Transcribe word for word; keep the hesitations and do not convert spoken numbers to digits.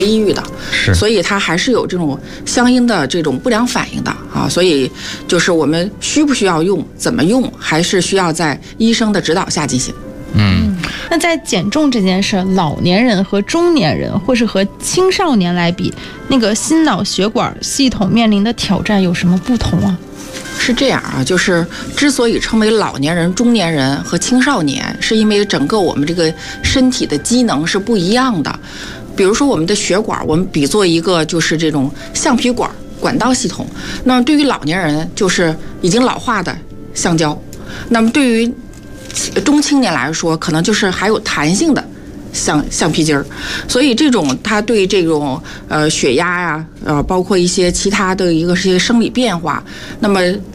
抑郁的， 是， 所以它还是有这种相应的这种不良反应的啊。所以就是我们需不需要用，怎么用，还是需要在医生的指导下进行。 嗯， 那在减重这件事，老年人和中年人，或是和青少年来比，那个心脑血管系统面临的挑战有什么不同啊？ 是这样啊，就是之所以称为老年人、中年人和青少年，是因为整个我们这个身体的机能是不一样的。比如说我们的血管，我们比作一个就是这种橡皮管管道系统，那么对于老年人就是已经老化的橡胶，那么对于中青年来说，可能就是还有弹性的橡橡皮筋儿，所以这种它对这种呃血压呀、呃包括一些其他的一个是一些生理变化，那么